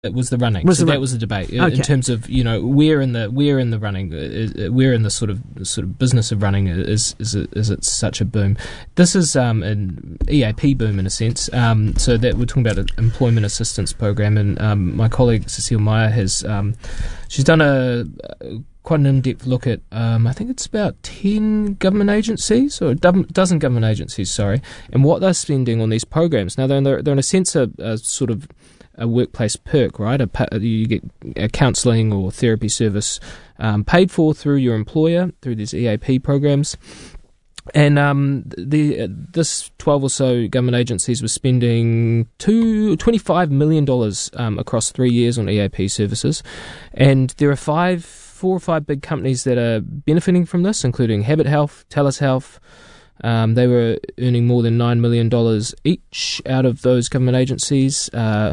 It was the running. That was the debate Okay. in terms of we're in the running, we're in the sort of business of running. Is it such a boom? This is an EAP boom in a sense. So that we're talking about an employment assistance program, and my colleague Cecile Meyer has she's done quite an in-depth look at I think it's about 10 government agencies or a dozen government agencies, and what they're spending on these programs. Now they're in a sense a sort of a workplace perk, right? You get a counselling or therapy service paid for through your employer through these EAP programs. And this 12 or so government agencies were spending $25 million across 3 years on EAP services. And there are 4 or 5 big companies that are benefiting from this, including Habit Health, TELUS Health. They were earning more than $9 million each out of those government agencies.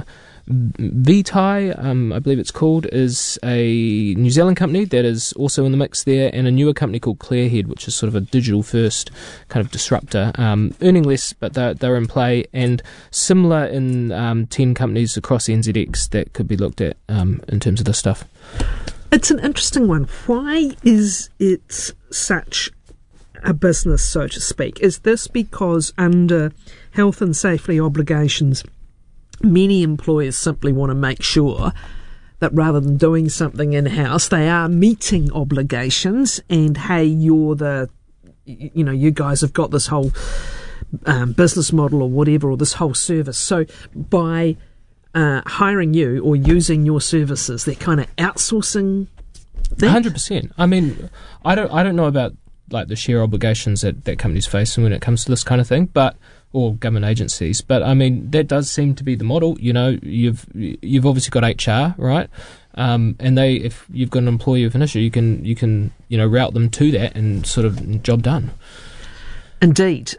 Vitae, I believe it's called, is a New Zealand company that is also in the mix there, and a newer company called Clearhead, which is sort of a digital-first kind of disruptor, earning less, but they're in play, and similar in 10 companies across NZX that could be looked at in terms of this stuff. It's an interesting one. Why is it such a business, so to speak? Is this because under health and safety obligations, many employers simply want to make sure that rather than doing something in-house, they are meeting obligations, and hey, you guys have got this whole business model or whatever, or this whole service. So by hiring you or using your services, they're kind of outsourcing that? 100%. I mean, I don't know about like the share obligations that companies face when it comes to this kind of thing, or government agencies, but I mean that does seem to be the model. You've obviously got HR, right? And if you've got an employee with an issue, you can route them to that and sort of job done. Indeed.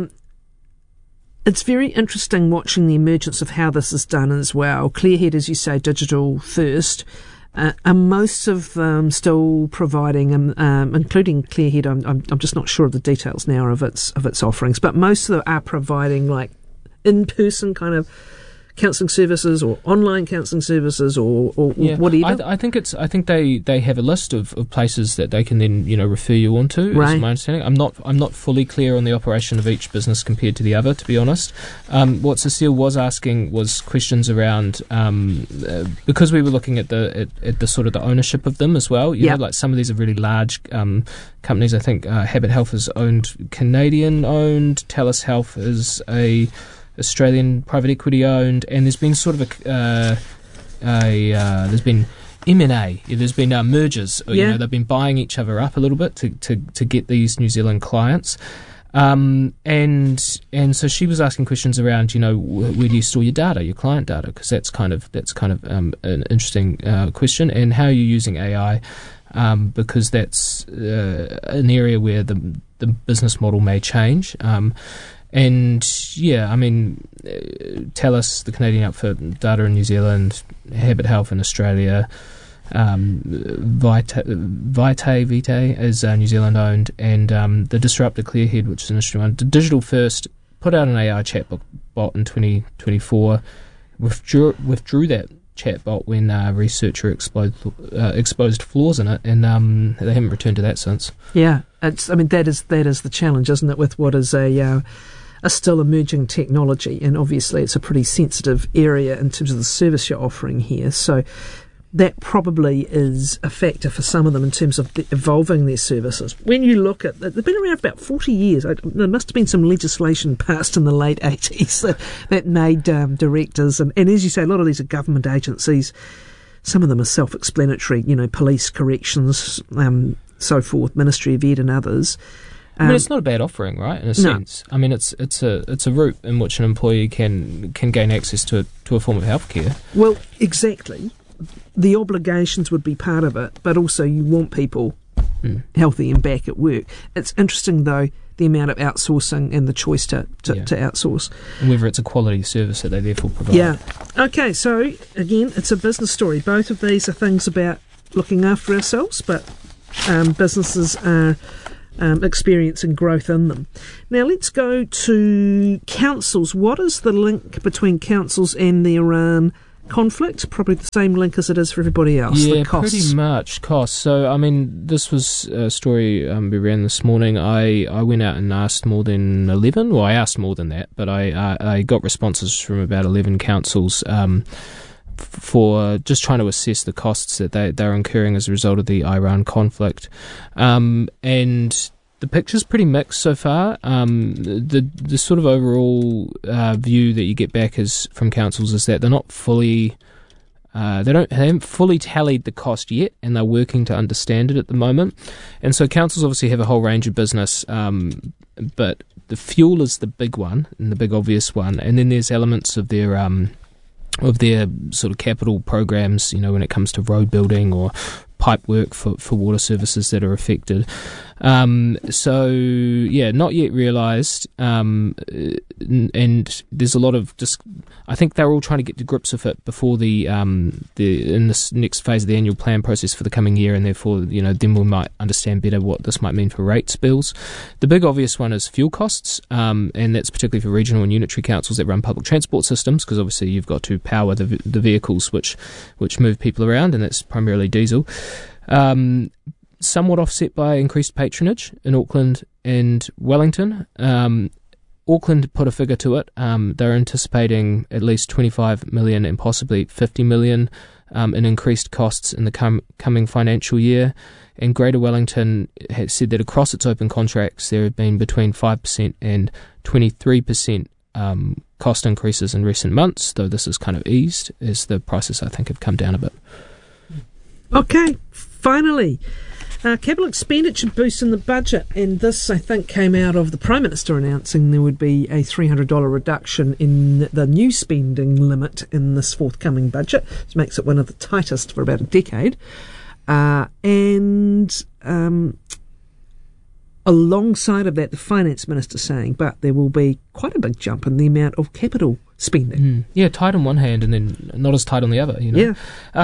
It's very interesting watching the emergence of how this is done as well. Clearhead, as you say, digital first. Are most of them still providing, including Clearhead? I'm just not sure of the details now of its offerings, but most of them are providing like in-person kind of counselling services or online counselling services or whatever. I think they have a list of places that they can then refer you on to. Right. Is my understanding. I'm not fully clear on the operation of each business compared to the other, to be honest. What Cecile was asking was questions around because we were looking at the sort of the ownership of them as well. You know, like some of these are really large companies. I think Habit Health is Canadian owned. TELUS Health is a Australian private equity owned, and there's been sort of there's been M&A, there's been mergers. They've been buying each other up a little bit to get these New Zealand clients, and so she was asking questions around where do you store your data, your client data, because that's kind of an interesting question, and how you're using AI, because that's an area where the business model may change. And I mean, TELUS, the Canadian outfit, Data in New Zealand, Habit Health in Australia, Vitae is New Zealand owned, and the disruptor Clearhead, which is an interesting one. Digital First put out an AI chatbot in 2024, withdrew that chatbot when a researcher exposed flaws in it, and they haven't returned to that since. Yeah, that is the challenge, isn't it, with what is a still emerging technology, and obviously it's a pretty sensitive area in terms of the service you're offering here. So that probably is a factor for some of them in terms of evolving their services. When you look at, they've been around about 40 years. There must have been some legislation passed in the late 80s that made directors, and as you say, a lot of these are government agencies. Some of them are self-explanatory, police, corrections, so forth, Ministry of Ed and others. I mean, it's not a bad offering, right? In a sense, I mean, it's a route in which an employee can gain access to a form of healthcare. Well, exactly. The obligations would be part of it, but also you want people healthy and back at work. It's interesting, though, the amount of outsourcing and the choice to outsource. And whether it's a quality service that they therefore provide. Yeah. Okay, so, again, it's a business story. Both of these are things about looking after ourselves, but businesses are experiencing growth in them. Now let's go to councils. What is the link between councils and the Iran conflict, probably the same link as it is for everybody else. Yeah, the costs. pretty much costs. So, I mean, this was a story we ran this morning. I went out and asked more than 11. Well, I asked more than that, but I got responses from about 11 councils for just trying to assess the costs that they're incurring as a result of the Iran conflict. And the picture's pretty mixed so far. The sort of overall view that you get back is from councils is that they're not fully, they haven't fully tallied the cost yet, and they're working to understand it at the moment. And so councils obviously have a whole range of business, but the fuel is the big one and the big obvious one, and then there's elements of their sort of capital programs, when it comes to road building or pipe work for water services that are affected. So, not yet realised. And there's a lot of I think they're all trying to get to grips with it before in this next phase of the annual plan process for the coming year, and therefore, then we might understand better what this might mean for rates bills. The big obvious one is fuel costs, and that's particularly for regional and unitary councils that run public transport systems, because obviously you've got to power the vehicles which move people around, and that's primarily diesel. Somewhat offset by increased patronage in Auckland and Wellington. Auckland put a figure to it. They're anticipating at least 25 million and possibly 50 million in increased costs in the coming financial year. And Greater Wellington has said that across its open contracts there have been between 5% and 23% cost increases in recent months, though this has kind of eased as the prices, I think, have come down a bit. Okay, finally, capital expenditure boost in the budget, and this, I think, came out of the Prime Minister announcing there would be a $300 reduction in the new spending limit in this forthcoming budget, which makes it one of the tightest for about a decade. Alongside of that, the Finance Minister saying, but there will be quite a big jump in the amount of capital spending. Yeah, tight on one hand and then not as tight on the other, Yeah.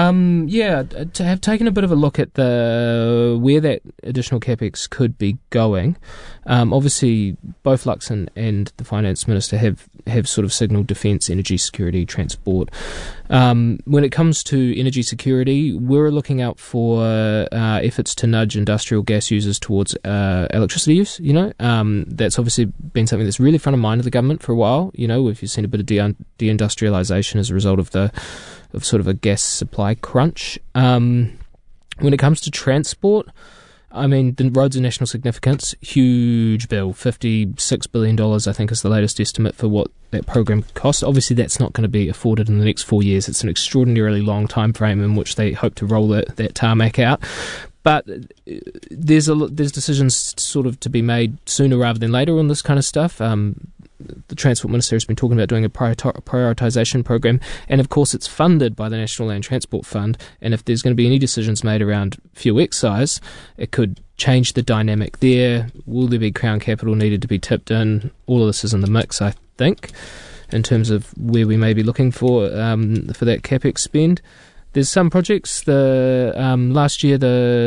To have taken a bit of a look at where that additional capex could be going. Obviously, both Luxon and the Finance Minister have sort of signalled defence, energy security, transport. When it comes to energy security, we're looking out for efforts to nudge industrial gas users towards electricity use. That's obviously been something that's really front of mind of the government for a while. If you've seen a bit of deindustrialisation as a result of sort of a gas supply crunch. When it comes to transport, I mean, the roads of national significance, huge bill, $56 billion, I think, is the latest estimate for what that program costs. Obviously, that's not going to be afforded in the next 4 years. It's an extraordinarily long time frame in which they hope to roll that tarmac out. But there's decisions sort of to be made sooner rather than later on this kind of stuff. The Transport Minister has been talking about doing a prioritisation program, and of course it's funded by the National Land Transport Fund, and if there's going to be any decisions made around fuel excise, it could change the dynamic there. Will there be Crown capital needed to be tipped in? All of this is in the mix, I think, in terms of where we may be looking for that capex spend. There's some projects. Last year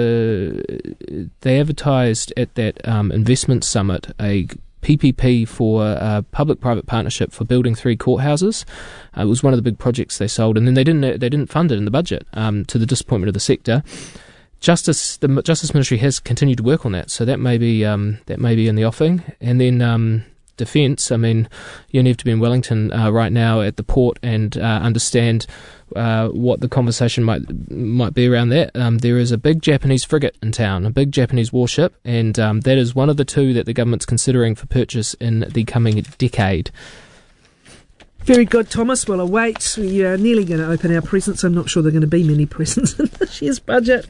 they advertised at that investment summit a PPP for a public-private partnership for building 3 courthouses. It was one of the big projects they sold, and then they didn't fund it in the budget, to the disappointment of the sector. The Justice Ministry has continued to work on that, so that may be in the offing. And then defence. I mean, you need to be in Wellington right now at the port and understand what the conversation might be around that. There is a big Japanese frigate in town, a big Japanese warship, and that is one of the 2 that the government's considering for purchase in the coming decade. Very good, Thomas. We'll await. We are nearly going to open our presents. I'm not sure there are going to be many presents in this year's budget.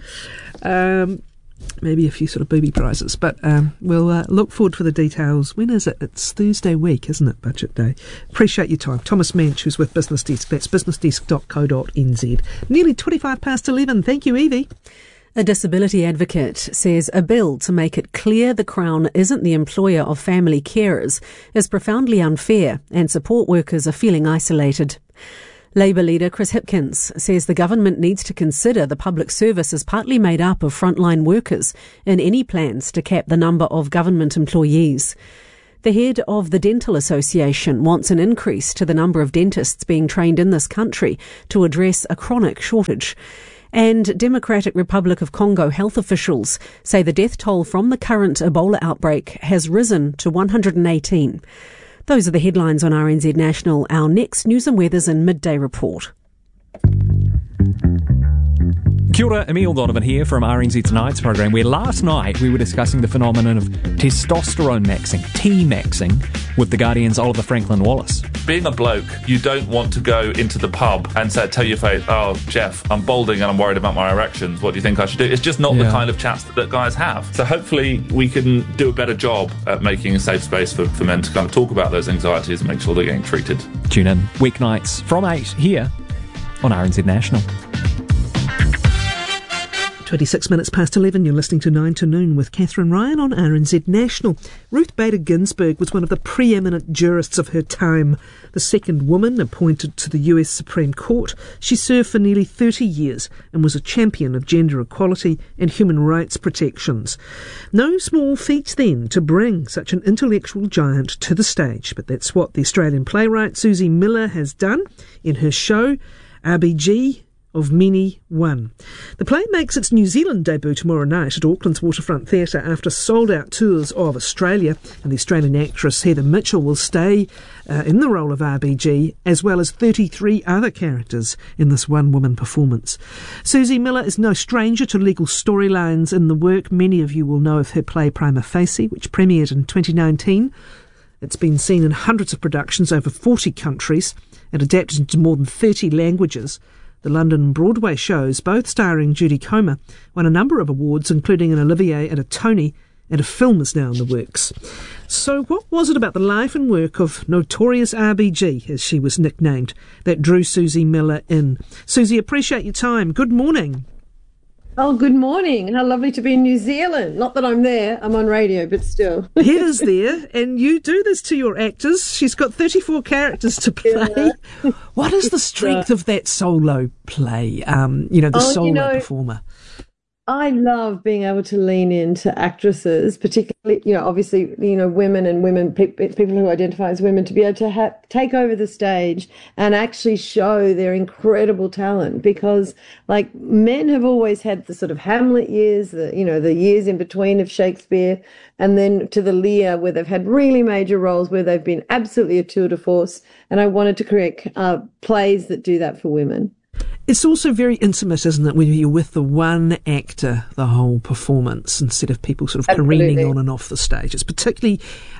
Maybe a few sort of booby prizes, but we'll look forward for the details. When is it? It's Thursday week, isn't it? Budget day. Appreciate your time. Thomas Mensch, who's with Business Desk. That's businessdesk.co.nz. Nearly 11:25. Thank you, Evie. A disability advocate says a bill to make it clear the Crown isn't the employer of family carers is profoundly unfair, and support workers are feeling isolated. Labour leader Chris Hipkins says the government needs to consider the public service is partly made up of frontline workers in any plans to cap the number of government employees. The head of the Dental Association wants an increase to the number of dentists being trained in this country to address a chronic shortage. And Democratic Republic of Congo health officials say the death toll from the current Ebola outbreak has risen to 118. Those are the headlines on RNZ National. Our next News and Weather's and Midday Report. Kia ora, Emile Donovan here from RNZ Tonight's program, where last night we were discussing the phenomenon of testosterone maxing, T-maxing, with The Guardian's Oliver Franklin-Wallis. Being a bloke, you don't want to go into the pub and tell your face, "Oh, Jeff, I'm balding and I'm worried about my erections. What do you think I should do?" It's just not the kind of chats that guys have. So hopefully we can do a better job at making a safe space for men to kind of talk about those anxieties and make sure they're getting treated. Tune in weeknights from 8 here on RNZ National. 26 minutes past 11, you're listening to 9 to Noon with Catherine Ryan on RNZ National. Ruth Bader Ginsburg was one of the preeminent jurists of her time, the second woman appointed to the US Supreme Court. She served for nearly 30 years and was a champion of gender equality and human rights protections. No small feat then to bring such an intellectual giant to the stage, but that's what the Australian playwright Susie Miller has done in her show RBG of Many One. The play makes its New Zealand debut tomorrow night at Auckland's Waterfront Theatre after sold-out tours of Australia, and the Australian actress Heather Mitchell will stay in the role of RBG, as well as 33 other characters in this one-woman performance. Susie Miller is no stranger to legal storylines in the work. Many of you will know of her play Prima Facie, which premiered in 2019. It's been seen in hundreds of productions over 40 countries and adapted into more than 30 languages. The London and Broadway shows, both starring Judy Comer, won a number of awards, including an Olivier and a Tony, and a film is now in the works. So what was it about the life and work of notorious RBG, as she was nicknamed, that drew Susie Miller in? Susie, appreciate your time. Good morning. Oh, good morning. How lovely to be in New Zealand. Not that I'm there, I'm on radio, but still. Heather's there, and you do this to your actors. She's got 34 characters to play. Yeah. What is the strength of that solo play, solo performer? I love being able to lean into actresses, particularly, obviously, women and people who identify as women, to be able to take over the stage and actually show their incredible talent. Because, men have always had the sort of Hamlet years, the years in between of Shakespeare, and then to the Lear, where they've had really major roles, where they've been absolutely a tour de force. And I wanted to create plays that do that for women. It's also very intimate, isn't it, when you're with the one actor the whole performance instead of people sort of careening on and off the stage. It's particularly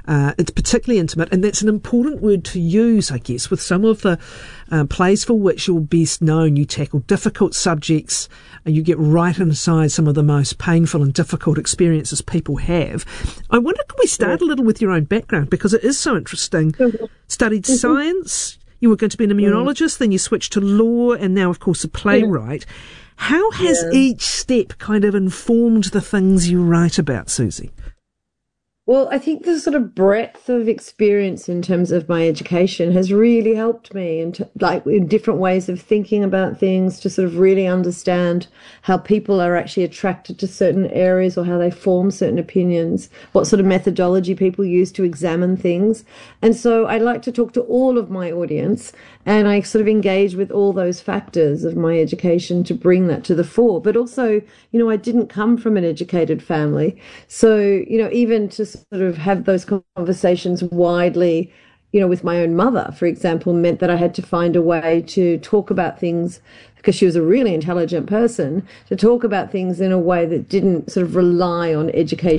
intimate, and that's an important word to use, I guess, with some of the plays for which you're best known. You tackle difficult subjects, and you get right inside some of the most painful and difficult experiences people have. I wonder, could we start a little with your own background, because it is so interesting. Studied science. You were going to be an immunologist, then you switched to law, and now, of course, a playwright. How has each step kind of informed the things you write about, Susie? Well, I think the sort of breadth of experience in terms of my education has really helped me in different ways of thinking about things, to sort of really understand how people are actually attracted to certain areas or how they form certain opinions, what sort of methodology people use to examine things. And so I like to talk to all of my audience, and I sort of engage with all those factors of my education to bring that to the fore. But also, I didn't come from an educated family. So, even to sort of have those conversations widely, with my own mother, for example, meant that I had to find a way to talk about things, because she was a really intelligent person, to talk about things in a way that didn't sort of rely on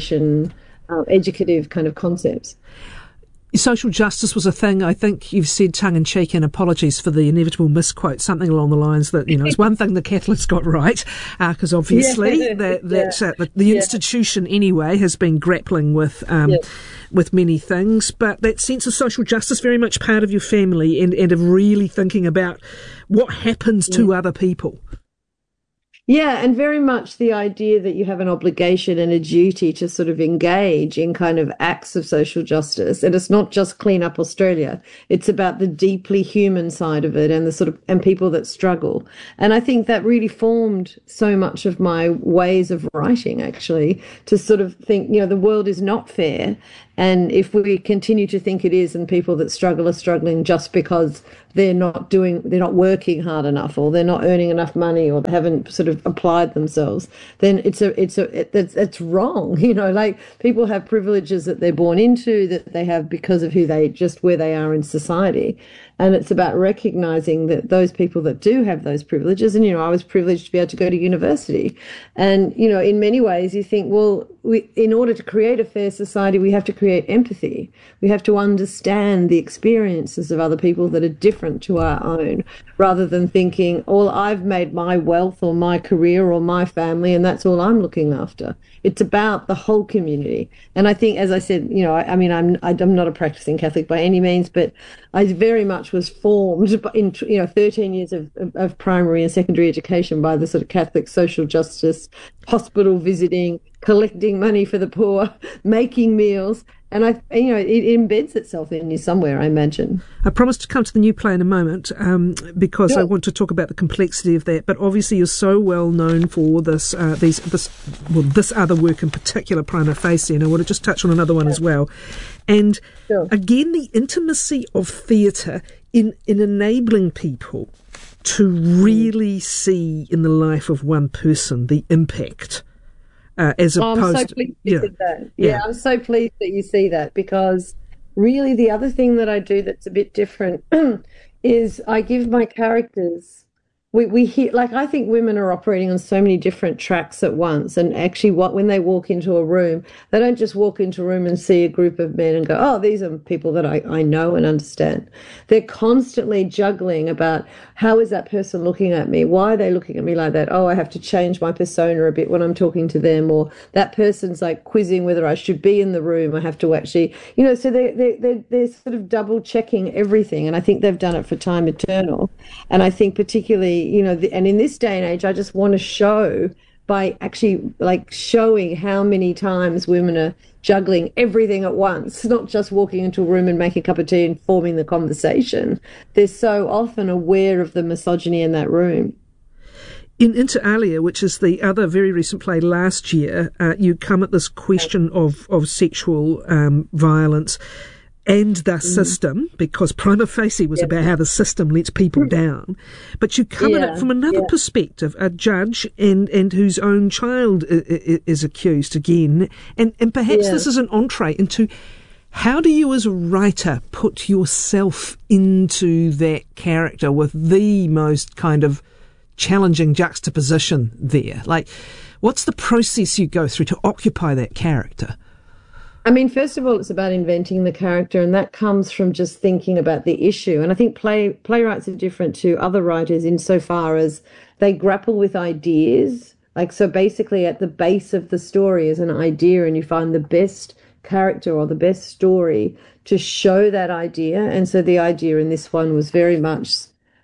educative kind of concepts. Social justice was a thing. I think you've said tongue-in-cheek, and apologies for the inevitable misquote, something along the lines that, it's one thing the Catholics got right, because obviously the institution anyway has been grappling with many things. But that sense of social justice, very much part of your family, and of really thinking about what happens to other people. Yeah, and very much the idea that you have an obligation and a duty to sort of engage in kind of acts of social justice. And it's not just clean up Australia. It's about the deeply human side of it and the sort of, and people that struggle. And I think that really formed so much of my ways of writing, actually, to sort of think, the world is not fair. And if we continue to think it is, and people that struggle are struggling just because they're not working hard enough, or they're not earning enough money, or they haven't sort of applied themselves, then it's wrong. Like, people have privileges that they're born into, that they have because of where they are in society. And it's about recognizing that those people that do have those privileges, and, I was privileged to be able to go to university. And, in many ways you think, well, in order to create a fair society, we have to create empathy. We have to understand the experiences of other people that are different to our own, rather than thinking, well, I've made my wealth or my career or my family, and that's all I'm looking after. It's about the whole community. And I think, as I said, I'm not a practicing Catholic by any means, but I very much was formed in 13 years of primary and secondary education by the sort of Catholic social justice, hospital visiting, collecting money for the poor, making meals. And it embeds itself in you somewhere, I imagine. I promise to come to the new play in a moment, because Sure. I want to talk about the complexity of that. But obviously, you're so well known for this other work in particular, Prima Facie, and I want to just touch on another one as well. And Sure. again, the intimacy of theatre in enabling people to really see in the life of one person the impact. As opposed, I'm so pleased you said that. Yeah, I'm so pleased that you see that, because really the other thing that I do that's a bit different is I give my characters. We hear, like, I think women are operating on so many different tracks at once, and actually when they walk into a room, they don't just walk into a room and see a group of men and go, oh, these are people that I know and understand. They're constantly juggling about, how is that person looking at me? Why are they looking at me like that? Oh, I have to change my persona a bit when I'm talking to them, or that person's like quizzing whether I should be in the room. I have to actually, so they're sort of double checking everything, and I think they've done it for Time Eternal. And I think particularly, and in this day and age, I just want to show by actually showing how many times women are juggling everything at once, not just walking into a room and making a cup of tea and forming the conversation. They're so often aware of the misogyny in that room. In Inter Alia, which is the other very recent play last year, you come at this question of sexual violence and the system, because Prima Facie was about how the system lets people down. But you come at it from another perspective, a judge and whose own child is accused again. And perhaps this is an entree into, how do you as a writer put yourself into that character with the most kind of challenging juxtaposition there? Like, what's the process you go through to occupy that character? I mean, first of all, it's about inventing the character, and that comes from just thinking about the issue. And I think playwrights are different to other writers insofar as they grapple with ideas. So basically at the base of the story is an idea, and you find the best character or the best story to show that idea. And so the idea in this one was very much,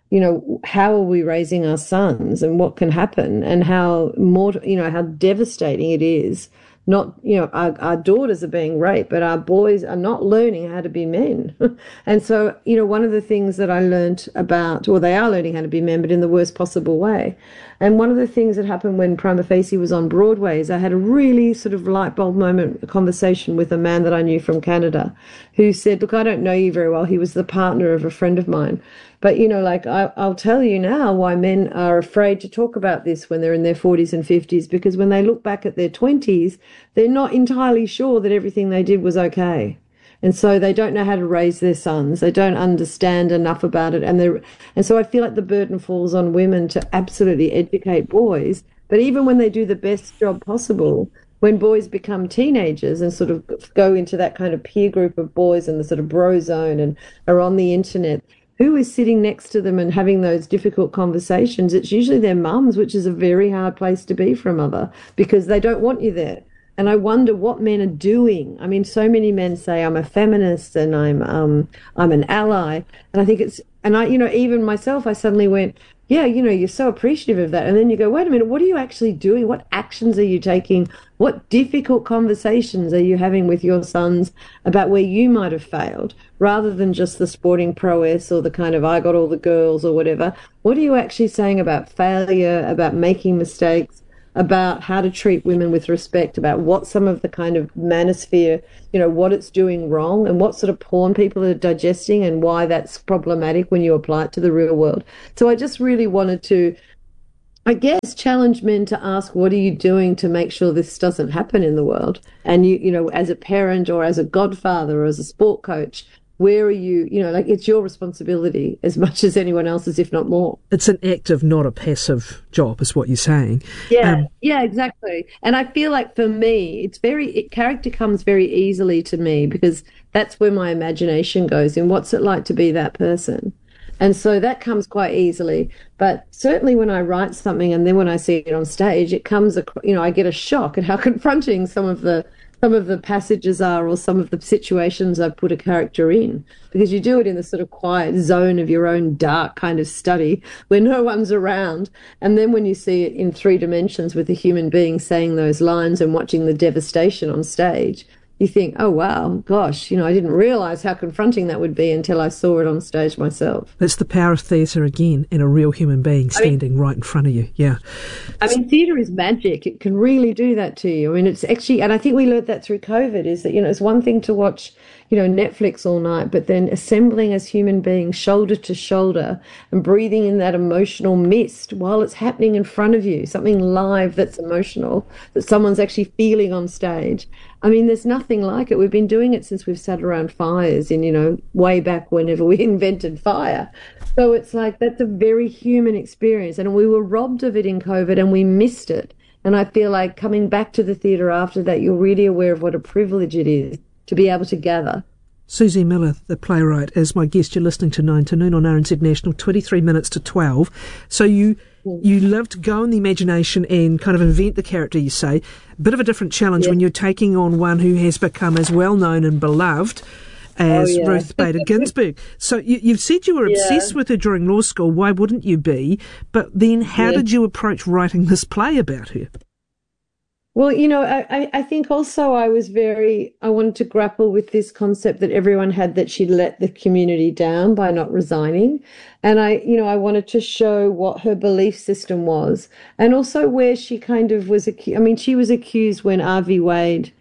how are we raising our sons, and what can happen, and how how devastating it is. Not, our daughters are being raped, but our boys are not learning how to be men. And so, one of the things that I learned they are learning how to be men, but in the worst possible way. And one of the things that happened when Prima Facie was on Broadway is I had a really sort of light bulb moment, a conversation with a man that I knew from Canada, who said, look, I don't know you very well. He was the partner of a friend of mine. But, I'll tell you now why men are afraid to talk about this when they're in their 40s and 50s, because when they look back at their 20s, they're not entirely sure that everything they did was okay. And so they don't know how to raise their sons. They don't understand enough about it. And so I feel like the burden falls on women to absolutely educate boys. But even when they do the best job possible, when boys become teenagers and sort of go into that kind of peer group of boys in the sort of bro zone and are on the internet, who is sitting next to them and having those difficult conversations? It's usually their mums, which is a very hard place to be for a mother, because they don't want you there. And I wonder what men are doing. I mean, so many men say, I'm a feminist and I'm an ally. And I think even myself, I suddenly went, yeah, you're so appreciative of that. And then you go, wait a minute, what are you actually doing? What actions are you taking? What difficult conversations are you having with your sons about where you might have failed, rather than just the sporting prowess or the kind of I got all the girls or whatever? What are you actually saying about failure, about making mistakes, about how to treat women with respect, about what some of the kind of manosphere, what it's doing wrong, and what sort of porn people are digesting, and why that's problematic when you apply it to the real world. So I just really wanted to, I guess, challenge men to ask, what are you doing to make sure this doesn't happen in the world? And as a parent or as a godfather or as a sport coach, where are you, it's your responsibility as much as anyone else's, if not more. It's an active, not a passive job, is what you're saying. Yeah, exactly. And I feel like for me, character comes very easily to me, because that's where my imagination goes in. What's it like to be that person? And so that comes quite easily. But certainly when I write something and then when I see it on stage, it comes, I get a shock at how confronting some of the passages are, or some of the situations I've put a character in, because you do it in the sort of quiet zone of your own dark kind of study where no one's around. And then when you see it in 3 dimensions with a human being saying those lines and watching the devastation on stage, you think, oh, wow, gosh, I didn't realise how confronting that would be until I saw it on stage myself. That's the power of theatre again, and a real human being standing right in front of you, yeah. Theatre is magic. It can really do that to you. It's actually, and I think we learned that through COVID, is that, it's one thing to watch, Netflix all night, but then assembling as human beings, shoulder to shoulder, and breathing in that emotional mist while it's happening in front of you, something live that's emotional, that someone's actually feeling on stage. There's nothing like it. We've been doing it since we've sat around fires in, way back whenever we invented fire. So it's like, that's a very human experience. And we were robbed of it in COVID and we missed it. And I feel like coming back to the theatre after that, you're really aware of what a privilege it is to be able to gather. Susie Miller, the playwright, is my guest. You're listening to 9 to Noon on RNZ National, 23 minutes to 12. So you love to go in the imagination and kind of invent the character, you say. A bit of a different challenge when you're taking on one who has become as well known and beloved as Ruth Bader Ginsburg. So you've said you were obsessed with her during law school. Why wouldn't you be? But then how did you approach writing this play about her? Well, I think also I wanted to grapple with this concept that everyone had, that she'd let the community down by not resigning. And I wanted to show what her belief system was, and also where she kind of was accused. She was accused when R v Wade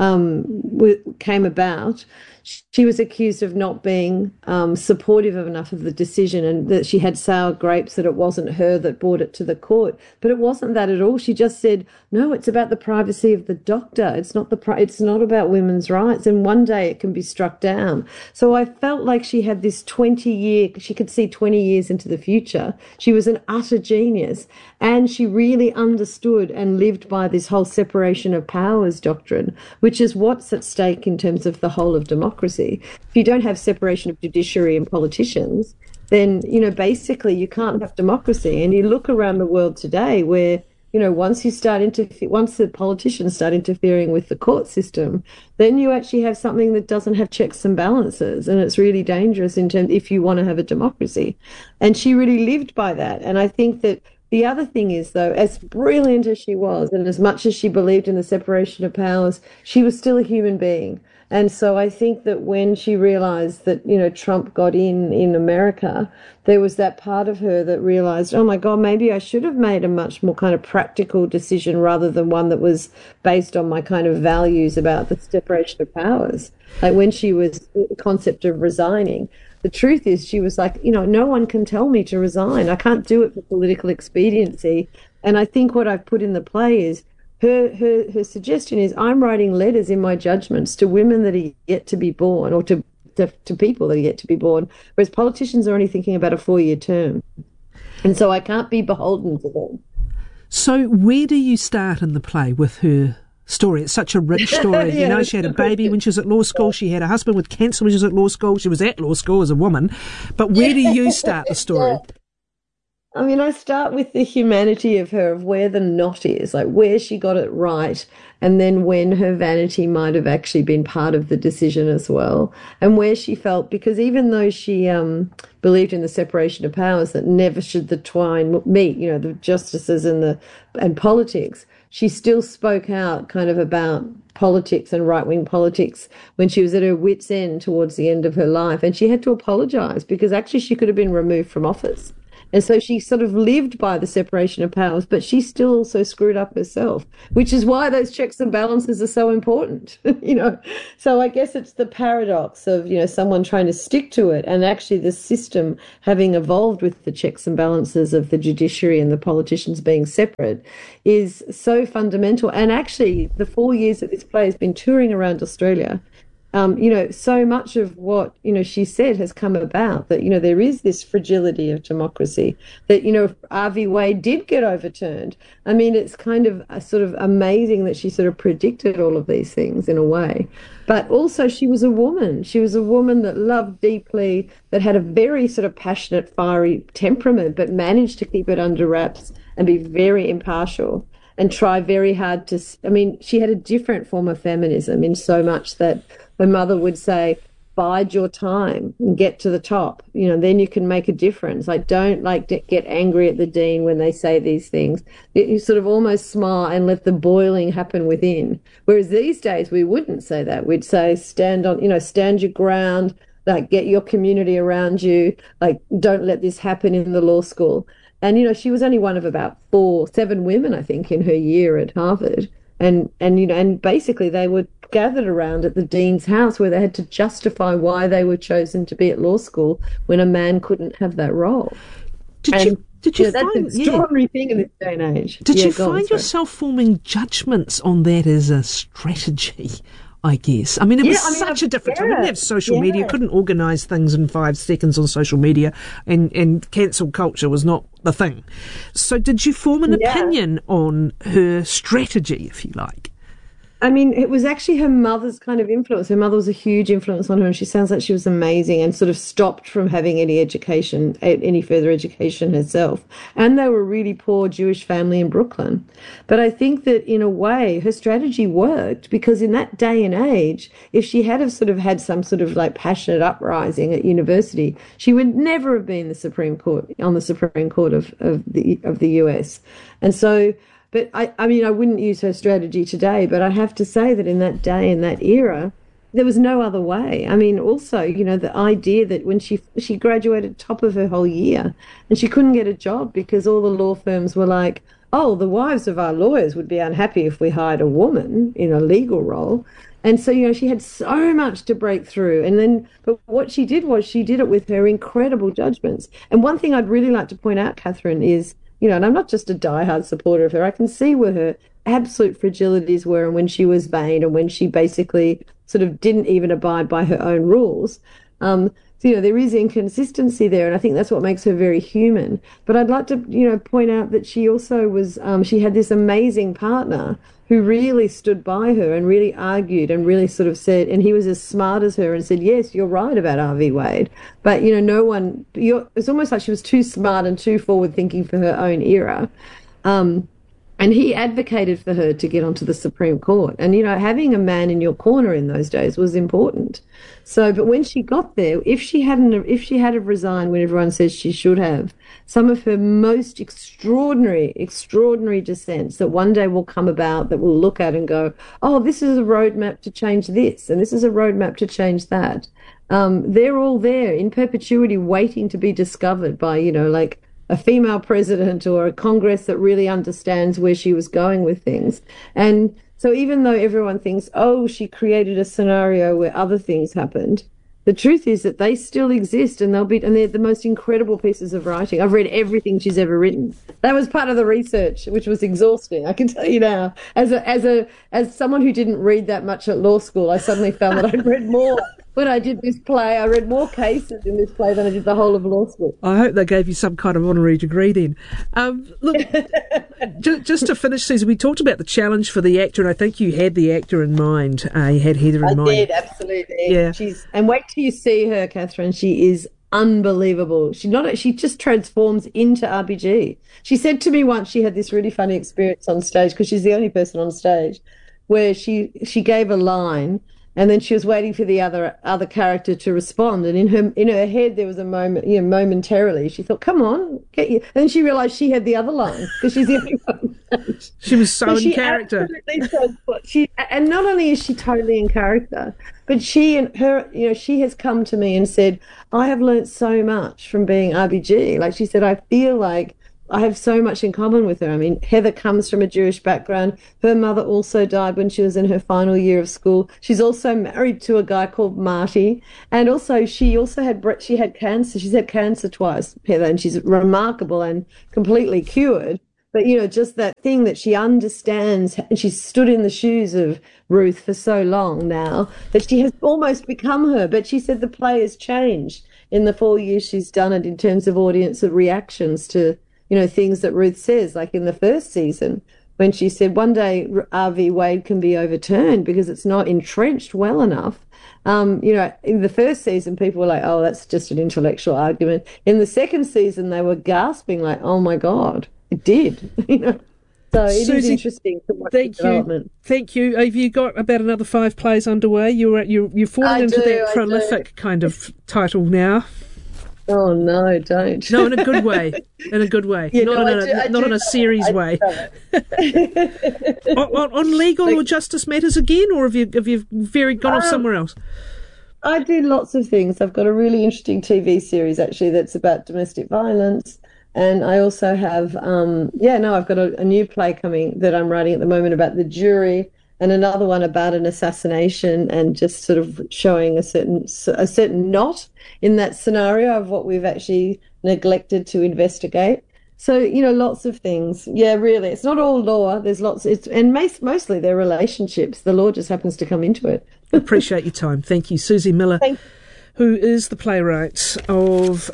came about. She was accused of not being supportive enough of the decision, and that she had sour grapes, that it wasn't her that brought it to the court. But it wasn't that at all. She just said, no, it's about the privacy of the doctor. It's not it's not about women's rights. And one day it can be struck down. So I felt like she had this she could see 20 years into the future. She was an utter genius. And she really understood and lived by this whole separation of powers doctrine, which is what's at stake in terms of the whole of democracy. If you don't have separation of judiciary and politicians, then, basically you can't have democracy. And you look around the world today where, once the politicians start interfering with the court system, then you actually have something that doesn't have checks and balances. And it's really dangerous if you want to have a democracy. And she really lived by that. And I think that the other thing is, though, as brilliant as she was, and as much as she believed in the separation of powers, she was still a human being. And so I think that when she realized that, Trump got in America, there was that part of her that realized, oh my God, maybe I should have made a much more kind of practical decision rather than one that was based on my kind of values about the separation of powers. Like when she was the concept of resigning, the truth is she was like, no one can tell me to resign. I can't do it for political expediency. And I think what I've put in the play is, Her suggestion is, I'm writing letters in my judgments to women that are yet to be born, or to people that are yet to be born, whereas politicians are only thinking about a 4-year term. And so I can't be beholden to them. So where do you start in the play with her story? It's such a rich story. She had a baby when she was at law school. She had a husband with cancer when she was at law school. She was at law school as a woman. But where do you start the story? I mean, I start with the humanity of her, of where the knot is, like where she got it right, and then when her vanity might have actually been part of the decision as well, and where she felt, because even though she believed in the separation of powers, that never should the twine meet, you know, the justices and politics, she still spoke out kind of about politics and right-wing politics when she was at her wit's end towards the end of her life, and she had to apologise because actually she could have been removed from office. And so she sort of lived by the separation of powers, but she still also screwed up herself, which is why those checks and balances are so important, you know. So I guess it's the paradox of, you know, someone trying to stick to it, and actually the system having evolved with the checks and balances of the judiciary and the politicians being separate is so fundamental. And actually the 4 years that this play has been touring around Australia, you know, so much of what, you know, she said has come about, that, you know, there is this fragility of democracy, that, you know, if R V Wade did get overturned, I mean, it's kind of sort of amazing that she sort of predicted all of these things in a way. But also she was a woman. She was a woman that loved deeply, that had a very sort of passionate, fiery temperament, but managed to keep it under wraps and be very impartial and try very hard to, I mean, she had a different form of feminism in so much that her mother would say, bide your time and get to the top, you know, then you can make a difference. Like, don't get angry at the dean when they say these things. You sort of almost smile and let the boiling happen within. Whereas these days we wouldn't say that. We'd say stand your ground, like get your community around you, like don't let this happen in the law school. And, you know, she was only one of about 7 women, I think, in her year at Harvard. And you know, and basically they were gathered around at the dean's house where they had to justify why they were chosen to be at law school when a man couldn't have that role. Did you find that's an extraordinary thing in this day and age? Did you find yourself forming judgments on that as a strategy? I guess. I mean, it was such a different time. We didn't have social media, couldn't organise things in 5 seconds on social media, and cancel culture was not the thing. So did you form an opinion on her strategy, if you like? I mean, it was actually her mother's kind of influence. Her mother was a huge influence on her, and she sounds like she was amazing and sort of stopped from having any further education herself. And they were a really poor Jewish family in Brooklyn. But I think that in a way her strategy worked, because in that day and age, if she had have sort of had some sort of like passionate uprising at university, she would never have been on the Supreme Court of the US. And so, but I mean, I wouldn't use her strategy today, but I have to say that in that day, in that era, there was no other way. I mean, also, you know, the idea that when she graduated top of her whole year and she couldn't get a job because all the law firms were like, oh, the wives of our lawyers would be unhappy if we hired a woman in a legal role. And so, you know, she had so much to break through. And then, but what she did was she did it with her incredible judgments. And one thing I'd really like to point out, Catherine, is, you know, and I'm not just a diehard supporter of her, I can see where her absolute fragilities were and when she was vain and when she basically sort of didn't even abide by her own rules. So, you know, there is inconsistency there, and I think that's what makes her very human. But I'd like to, you know, point out that she also was, she had this amazing partner who really stood by her and really argued and really sort of said, and he was as smart as her and said, yes, you're right about R V Wade. But, you know, it's almost like she was too smart and too forward thinking for her own era. And he advocated for her to get onto the Supreme Court. And, you know, having a man in your corner in those days was important. So, but when she got there, if she had resigned when everyone says she should have, some of her most extraordinary dissents that one day will come about, that we'll look at and go, oh, this is a roadmap to change this, and this is a roadmap to change that. They're all there in perpetuity waiting to be discovered by, you know, like a female president or a Congress that really understands where she was going with things. And so even though everyone thinks, oh, she created a scenario where other things happened, the truth is that they still exist, and they're the most incredible pieces of writing. I've read everything she's ever written. That was part of the research, which was exhausting. I can tell you now, as someone who didn't read that much at law school, I suddenly found that I'd read more. When I did this play, I read more cases in this play than I did the whole of law school. I hope they gave you some kind of honorary degree then. Look, just to finish, Susan, we talked about the challenge for the actor, and I think you had the actor in mind. You had Heather in mind. I did, absolutely. Yeah. And wait till you see her, Catherine. She is unbelievable. She just transforms into RBG. She said to me once she had this really funny experience on stage, because she's the only person on stage, where she gave a line and then she was waiting for the other character to respond, and in her head there was a moment, momentarily she thought, come on, get you, and then she realized she had the other line because she's the only one. She was so in character. And not only is she totally in character, but she has come to me and said, I have learnt so much from being RBG. Like she said, I feel like I have so much in common with her. I mean, Heather comes from a Jewish background. Her mother also died when she was in her final year of school. She's also married to a guy called Marty. And also, she had cancer. She's had cancer twice, Heather, and she's remarkable and completely cured. But, just that thing that she understands, and she's stood in the shoes of Ruth for so long now, that she has almost become her. But she said the play has changed in the 4 years she's done it in terms of audience reactions to things that Ruth says, like in the first season, when she said one day RV Wade can be overturned because it's not entrenched well enough. In the first season, people were like, oh, that's just an intellectual argument. In the second season, they were gasping like, oh, my God, it did. So it Susie, is interesting to watch the development. Thank you. Have you got about another 5 plays underway? You're falling into that prolific kind of title now. Oh, no, don't. No, in a good way. In a good way. Yeah, not in a series way. on legal or justice matters again, or have you gone off somewhere else? I do lots of things. I've got a really interesting TV series, actually, that's about domestic violence. And I also have, I've got a new play coming that I'm writing at the moment about the jury, and another one about an assassination, and just sort of showing a certain knot in that scenario of what we've actually neglected to investigate. So, lots of things. Yeah, really. It's not all law. There's lots, mostly they're relationships. The law just happens to come into it. Appreciate your time. Thank you. Susie Miller, who is the playwright of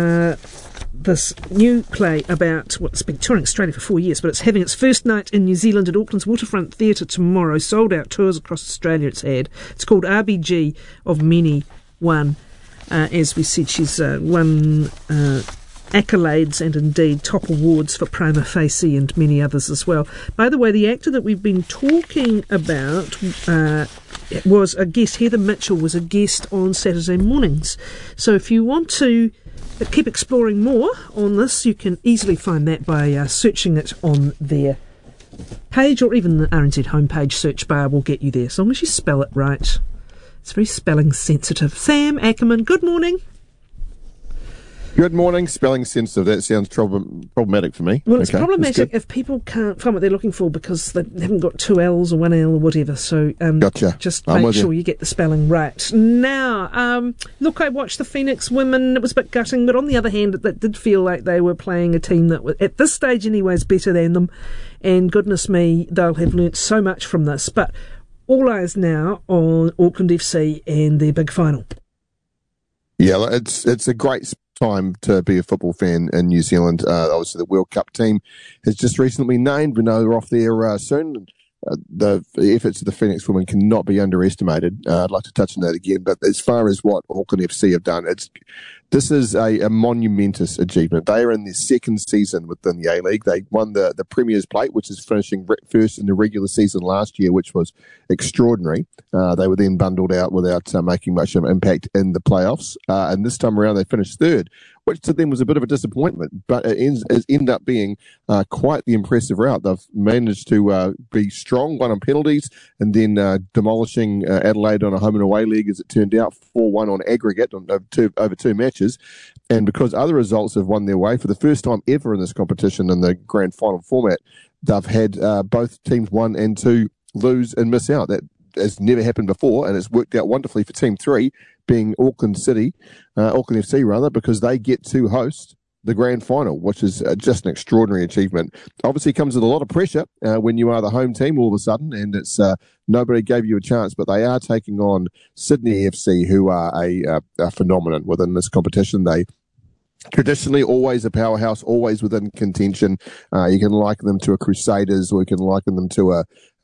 this new play about what's been touring Australia for 4 years, but it's having its first night in New Zealand at Auckland's Waterfront Theatre tomorrow. Sold out tours across Australia it's had. It's called RBG of Many One. As we said, she's won accolades and indeed top awards for Prima Facie and many others as well. By the way, the actor that we've been talking about was a guest. Heather Mitchell was a guest on Saturday mornings. So if you want to keep exploring more on this, you can easily find that by searching it on their page, or even the RNZ homepage search bar will get you there, as long as you spell it right. It's very spelling sensitive. Sam Ackerman, good morning. Good morning. Spelling sensitive. That sounds problematic for me. Well, it's problematic if people can't find what they're looking for because they haven't got 2 L's or 1 L or whatever. So gotcha. Just make sure you get the spelling right. Now, look, I watched the Phoenix women. It was a bit gutting, but on the other hand, it did feel like they were playing a team that, at this stage anyway, is better than them. And goodness me, they'll have learnt so much from this. But all eyes now on Auckland FC and their big final. Yeah, it's a great time to be a football fan in New Zealand. Obviously, the World Cup team has just recently named. We know they're off there soon. The efforts of the Phoenix women cannot be underestimated. I'd like to touch on that again. But as far as what Auckland FC have done, this is a monumentous achievement. They are in their second season within the A-League. They won the Premier's Plate, which is finishing first in the regular season last year, which was extraordinary. They were then bundled out without making much of an impact in the playoffs. And this time around, they finished third, which to them was a bit of a disappointment. But it ended up being quite the impressive route. They've managed to be strong, won on penalties, and then demolishing Adelaide on a home and away league, as it turned out, 4-1 on aggregate over two matches. And because other results have won their way for the first time ever in this competition in the grand final format, they've had both teams 1 and 2 lose and miss out. That has never happened before, and it's worked out wonderfully for Team 3, being Auckland FC rather, because they get to host the grand final, which is just an extraordinary achievement. Obviously comes with a lot of pressure when you are the home team all of a sudden, and it's nobody gave you a chance, but they are taking on Sydney FC, who are a phenomenon within this competition. They traditionally always a powerhouse, always within contention. You can liken them to a Crusaders, or you can liken them to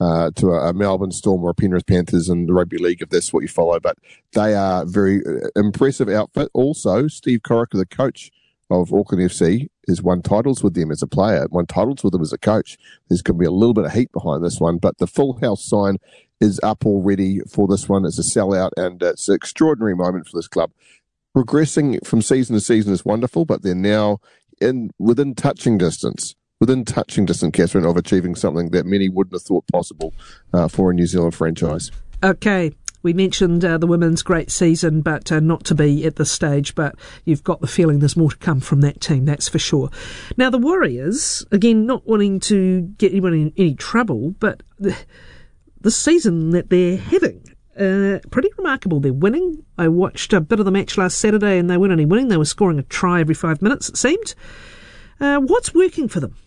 a Melbourne Storm or a Penrith Panthers in the rugby league, if that's what you follow. But they are very impressive outfit. Also, Steve Corica, the coach of Auckland FC, has won titles with them as a player, won titles with them as a coach. There's going to be a little bit of heat behind this one, but the full house sign is up already for this one. It's a sellout, and it's an extraordinary moment for this club. Progressing from season to season is wonderful, but they're now within touching distance, Catherine, of achieving something that many wouldn't have thought possible for a New Zealand franchise. Okay, we mentioned the women's great season, but not to be at this stage, but you've got the feeling there's more to come from that team, that's for sure. Now, the Warriors, again, not wanting to get anyone in any trouble, but the season that they're having, pretty remarkable. They're winning. I watched a bit of the match last Saturday, and they weren't only winning, they were scoring a try every 5 minutes, it seemed. What's working for them?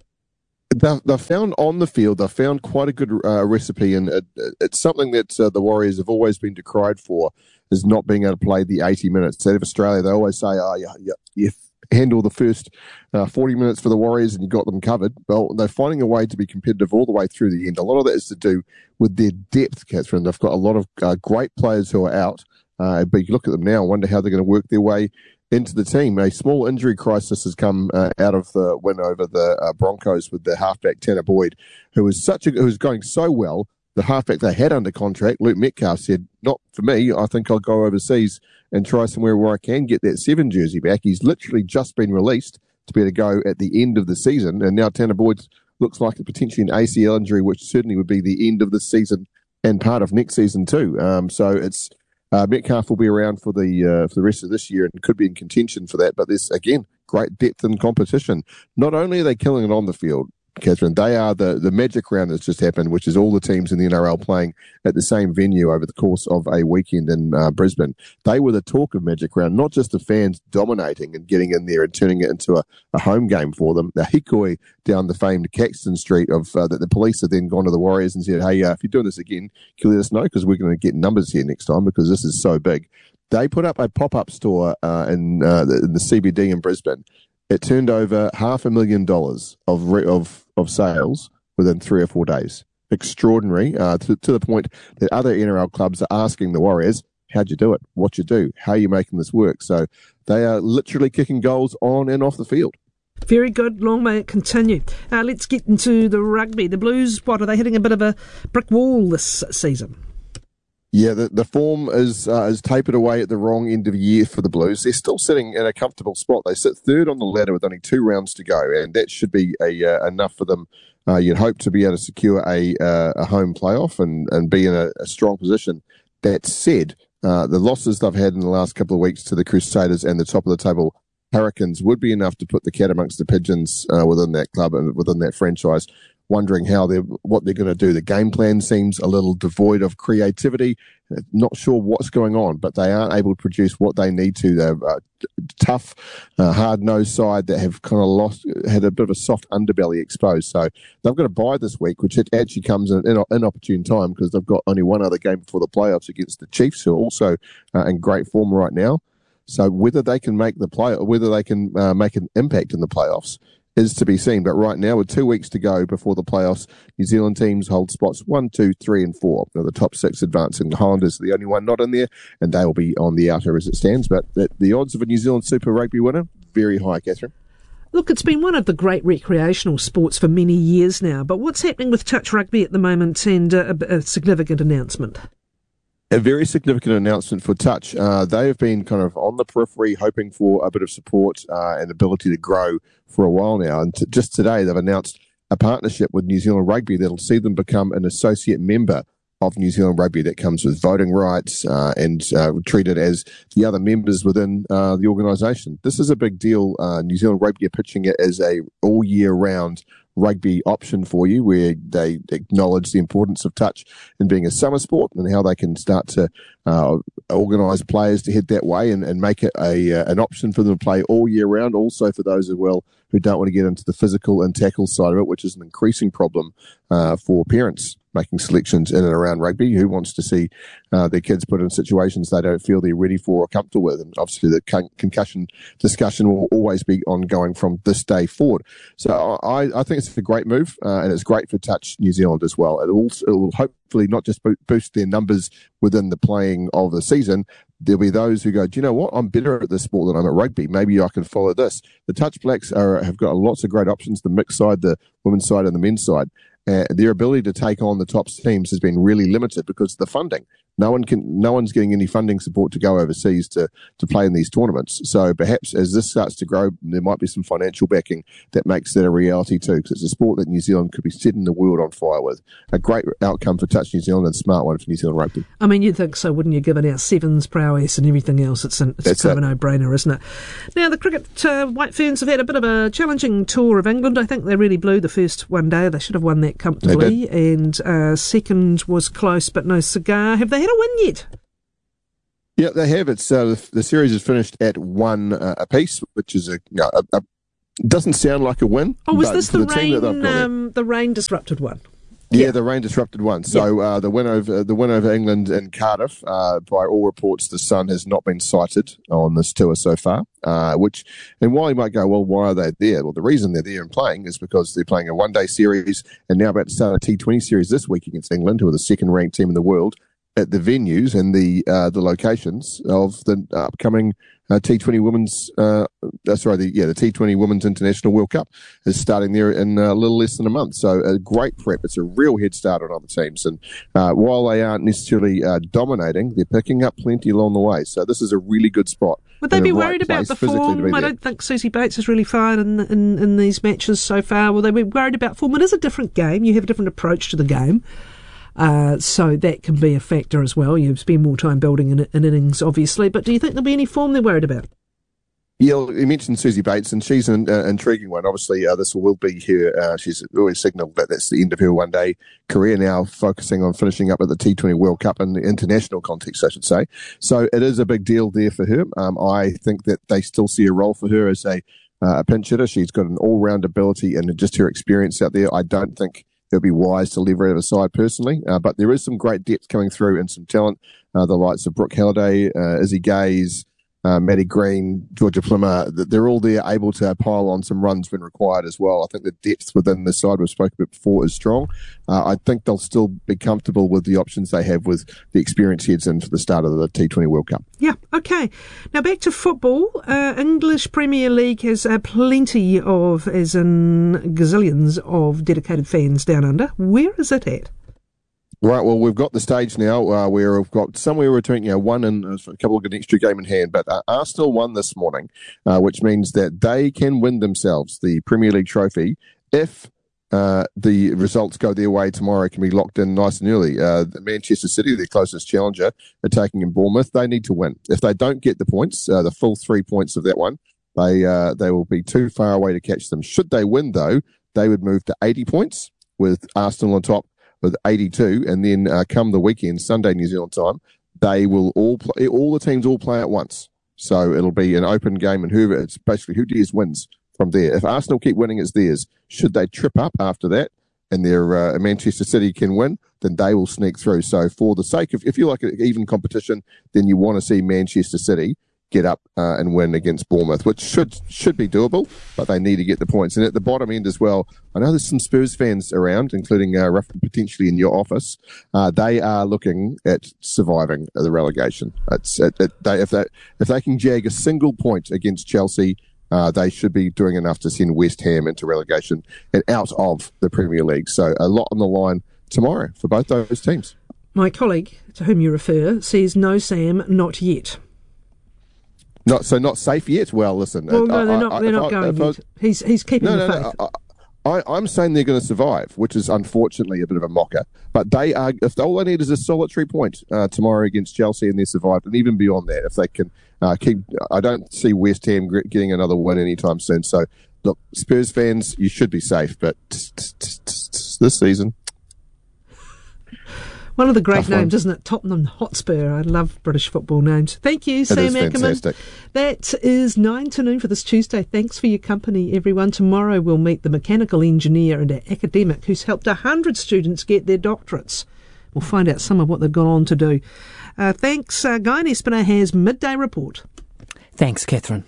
They've found on the field, they've found quite a good recipe, and it's something that the Warriors have always been decried for, is not being able to play the 80 minutes. Out of Australia, they always say, you handle the first 40 minutes for the Warriors and you got them covered. Well, they're finding a way to be competitive all the way through the end. A lot of that is to do with their depth, Catherine. They've got a lot of great players who are out, but you look at them now and wonder how they're going to work their way into the team. A small injury crisis has come out of the win over the Broncos with the halfback Tanner Boyd, who was going so well. The halfback they had under contract, Luke Metcalf, said, "Not for me. I think I'll go overseas and try somewhere where I can get that 7 jersey back." He's literally just been released to be able to go at the end of the season, and now Tanner Boyd looks like potentially an ACL injury, which certainly would be the end of the season and part of next season too. So it's Metcalf will be around for the rest of this year and could be in contention for that. But there's, again, great depth and competition. Not only are they killing it on the field, Catherine, they are the Magic Round that's just happened, which is all the teams in the NRL playing at the same venue over the course of a weekend in Brisbane. They were the talk of Magic Round, not just the fans dominating and getting in there and turning it into a home game for them. The hikoi down the famed Caxton Street of that the police have then gone to the Warriors and said, "Hey, if you're doing this again, can you let us know, because we're going to get numbers here next time because this is so big." They put up a pop-up store in the CBD in Brisbane. It turned over $500,000 of sales within 3 or 4 days. Extraordinary, to the point that other NRL clubs are asking the Warriors, how'd you do it? What you do? How are you making this work? So they are literally kicking goals on and off the field. Very good. Long may it continue. Let's get into the rugby. The Blues, what, are they hitting a bit of a brick wall this season? Yeah, the form is tapered away at the wrong end of the year for the Blues. They're still sitting in a comfortable spot. They sit third on the ladder with only 2 rounds to go, and that should be enough for them. You'd hope to be able to secure a home playoff and be in a strong position. That said, the losses they've had in the last couple of weeks to the Crusaders and the top of the table Hurricanes would be enough to put the cat amongst the pigeons within that club and within that franchise. Wondering what they're going to do. The game plan seems a little devoid of creativity. Not sure what's going on, but they aren't able to produce what they need to. They're a tough, hard-nosed side that have kind of had a bit of a soft underbelly exposed. So they've got to bye this week, which it actually comes in an inopportune time because they've got only one other game before the playoffs against the Chiefs, who are also in great form right now. So whether they can make whether they can make an impact in the playoffs is to be seen. But right now, with 2 weeks to go before the playoffs, New Zealand teams hold spots 1, 2, 3, and 4. Now, the top 6 advancing. The Highlanders are the only one not in there, and they will be on the outer as it stands. But the odds of a New Zealand Super Rugby winner, very high, Catherine. Look, it's been one of the great recreational sports for many years now. But what's happening with touch rugby at the moment, and a significant announcement? A very significant announcement for touch. They have been kind of on the periphery, hoping for a bit of support and ability to grow for a while now. And just today, they've announced a partnership with New Zealand Rugby that'll see them become an associate member of New Zealand Rugby. That comes with voting rights and treated as the other members within the organisation. This is a big deal. New Zealand Rugby are pitching it as a all-year-round rugby option for you, where they acknowledge the importance of touch in being a summer sport and how they can start to organise players to head that way and make it an option for them to play all year round. Also for those as well who don't want to get into the physical and tackle side of it, which is an increasing problem for parents making selections in and around rugby. Who wants to see their kids put in situations they don't feel they're ready for or comfortable with? And obviously the concussion discussion will always be ongoing from this day forward. So I think it's a great move, and it's great for Touch New Zealand as well. It will hopefully not just boost their numbers within the playing of the season. There'll be those who go, do you know what? I'm better at this sport than I'm at rugby. Maybe I can follow this. The Touch Blacks have got lots of great options, the mixed side, the women's side, and the men's side. Their ability to take on the top teams has been really limited because of the funding. No one's getting any funding support to go overseas to play in these tournaments. So perhaps as this starts to grow, there might be some financial backing that makes that a reality too, because it's a sport that New Zealand could be setting the world on fire with. A great outcome for Touch New Zealand and smart one for New Zealand rugby. I mean, you'd think so, wouldn't you, given our sevens prowess and everything else? It's kind of a no-brainer, isn't it? Now, the cricket White Ferns have had a bit of a challenging tour of England. I think they really blew the first one day. They should have won that comfortably. And second was close, but no cigar. Have they had a win yet? Yeah, they have. It's the series is finished at 1 apiece, which is doesn't sound like a win. Oh, was this the rain disrupted one? Yeah, the rain disrupted one. So the win over England in Cardiff, by all reports, the sun has not been sighted on this tour so far. And while you might go, well, why are they there? Well, the reason they're there and playing is because they're playing a one-day series and now about to start a T20 series this week against England, who are the second-ranked team in the world, at the venues and the locations of the upcoming T20 Women's, the T20 Women's International World Cup is starting there in a little less than a month. So a great prep. It's a real head start on other teams. And while they aren't necessarily dominating, they're picking up plenty along the way. So this is a really good spot. Would they be worried about the form? I don't think Susie Bates has really fired in these matches so far. Will they be worried about form? It is a different game. You have a different approach to the game. So that can be a factor as well. You spend more time building an innings, obviously. But do you think there'll be any form they're worried about? Yeah, you mentioned Susie Bates, and she's an intriguing one. Obviously, this will be her. She's always signalled that that's the end of her one-day career now, focusing on finishing up at the T20 World Cup in the international context, I should say. So it is a big deal there for her. I think that they still see a role for her as a pinch hitter. She's got an all-round ability and just her experience out there. I don't think it would be wise to leave her out of side personally, but there is some great depth coming through and some talent. The likes of Brooke Halliday, Izzy Gaze, Maddie Green, Georgia Plummer, they're all there able to pile on some runs when required as well. I think the depth within the side we've spoken about before is strong. I think they'll still be comfortable with the options they have with the experienced heads in for the start of the T20 World Cup. Yeah, okay. Now back to football. English Premier League has plenty of, as in gazillions of dedicated fans down under. Where is it at? Right, well, we've got the stage now where we've got somewhere between one and a couple of an extra game in hand, but Arsenal won this morning, which means that they can win themselves the Premier League trophy if the results go their way tomorrow. It can be locked in nice and early. Manchester City, their closest challenger, are taking in Bournemouth. They need to win. If they don't get the points, the full 3 points of that one, they will be too far away to catch them. Should they win, though, they would move to 80 points with Arsenal on top with 82, and then come the weekend, Sunday New Zealand time, they will all the teams all play at once. So it'll be an open game, and it's basically who dares wins from there. If Arsenal keep winning, it's theirs. Should they trip up after that, and their Manchester City can win, then they will sneak through. So for the sake of, if you like an even competition, then you want to see Manchester City get up and win against Bournemouth, which should be doable, but they need to get the points. And at the bottom end as well, I know there's some Spurs fans around, including potentially in your office. They are looking at surviving the relegation. If they can jag a single point against Chelsea, they should be doing enough to send West Ham into relegation and out of the Premier League. So a lot on the line tomorrow for both those teams. My colleague, to whom you refer, says no, Sam, not yet. Not safe yet. Well, listen. Well, no, they're not going yet. He's keeping the faith. I'm saying they're going to survive, which is unfortunately a bit of a mocker. But they are. If all they need is a solitary point tomorrow against Chelsea, and they're survived, and even beyond that, if they can keep. I don't see West Ham getting another win anytime soon. So, look, Spurs fans, you should be safe, but this season. One of the great Tough one. names, isn't it? Tottenham Hotspur. I love British football names. Thank you, Sam is Ackerman. fantastic. That is 9 to noon for this Tuesday. Thanks for your company, everyone. Tomorrow we'll meet the mechanical engineer and academic who's helped 100 students get their doctorates. We'll find out some of what they've gone on to do. Thanks. Guy Espiner has Midday Report. Thanks, Catherine.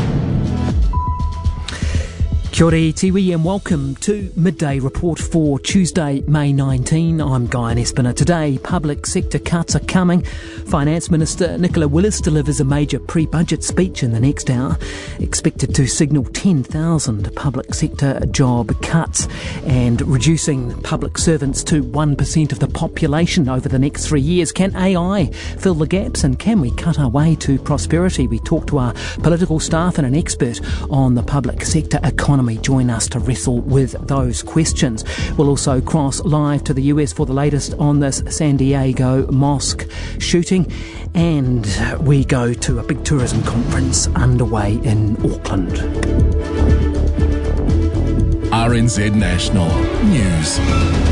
Kia ora tiwi and welcome to Midday Report for Tuesday, May 19. I'm Guy Espiner. Today, public sector cuts are coming. Finance Minister Nicola Willis delivers a major pre-budget speech in the next hour, expected to signal 10,000 public sector job cuts and reducing public servants to 1% of the population over the next 3 years. Can AI fill the gaps and can we cut our way to prosperity? We talk to our political staff and an expert on the public sector economy. Join us to wrestle with those questions. We'll also cross live to the US for the latest on this San Diego mosque shooting, and we go to a big tourism conference underway in Auckland. RNZ National News.